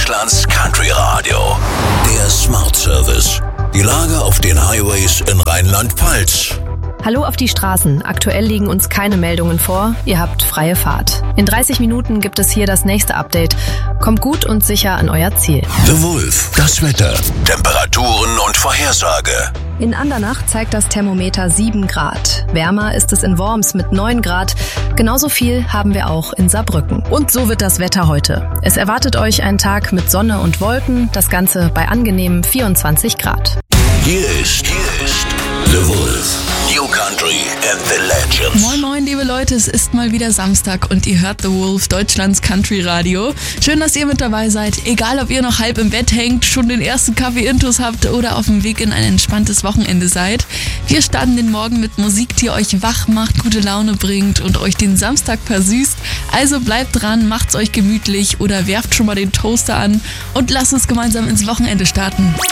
Deutschlands Country Radio. Der Smart Service. Die Lage auf den Highways in Rheinland-Pfalz. Hallo auf die Straßen. Aktuell liegen uns keine Meldungen vor. Ihr habt freie Fahrt. In 30 Minuten gibt es hier das nächste Update. Kommt gut und sicher an euer Ziel. The Wolf. Das Wetter. Temperaturen und Vorhersage. In Andernach zeigt das Thermometer 7 Grad. Wärmer ist es in Worms mit 9 Grad. Genauso viel haben wir auch in Saarbrücken. Und so wird das Wetter heute. Es erwartet euch ein Tag mit Sonne und Wolken. Das Ganze bei angenehmen 24 Grad. Hier ist The Wolf. New Country and the Legends. Moin moin liebe Leute, es ist mal wieder Samstag und ihr hört The Wolf, Deutschlands Country Radio. Schön, dass ihr mit dabei seid, egal ob ihr noch halb im Bett hängt, schon den ersten Kaffee-Intus habt oder auf dem Weg in ein entspanntes Wochenende seid. Wir starten den Morgen mit Musik, die euch wach macht, gute Laune bringt und euch den Samstag versüßt. Also bleibt dran, macht's euch gemütlich oder werft schon mal den Toaster an und lasst uns gemeinsam ins Wochenende starten.